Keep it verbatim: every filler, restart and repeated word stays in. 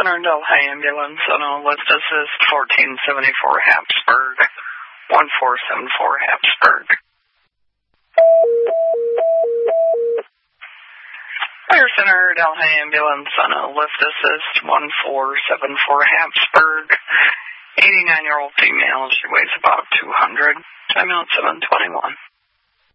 Center Delhi Ambulance on a lift assist fourteen seventy-four Habsburg, one four seven four Habsburg. Fire Center Delhi Ambulance on a lift assist one four seven four Habsburg, eighty-nine-year-old female. She weighs about two hundred. Time out seven twenty-one.